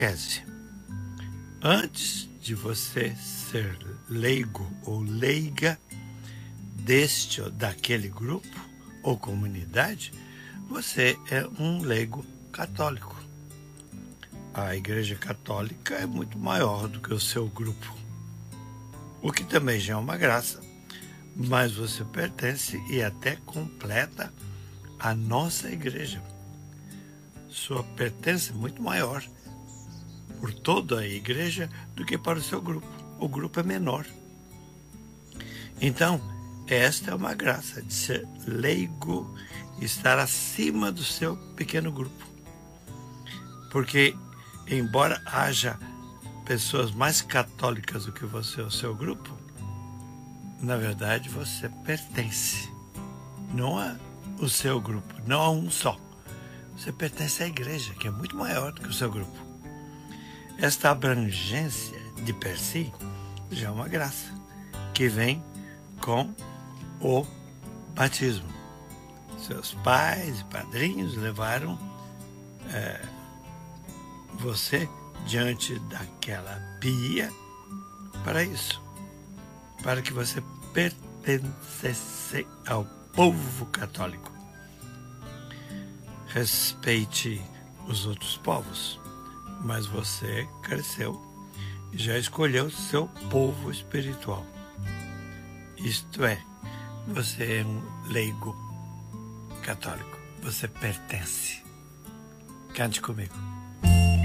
Esquece. Antes de você ser leigo ou leiga deste ou daquele grupo ou comunidade, você é um leigo católico. A Igreja Católica é muito maior do que o seu grupo, o que também já é uma graça, mas você pertence e até completa a nossa igreja. Sua pertença é muito maior por toda a igreja do que para o seu grupo. O grupo é menor. Então, esta é uma graça de ser leigo e estar acima do seu pequeno grupo. Porque, embora haja pessoas mais católicas do que você, o seu grupo, na verdade você pertence. Não a o seu grupo, não a um só. Você pertence à igreja, que é muito maior do que o seu grupo. Esta abrangência de per si já é uma graça, que vem com o batismo. Seus pais e padrinhos levaram você diante daquela pia para isso, para que você pertencesse ao povo católico. Respeite os outros povos, mas você cresceu e já escolheu seu povo espiritual. Isto é, você é um leigo católico, você pertence. Cante comigo.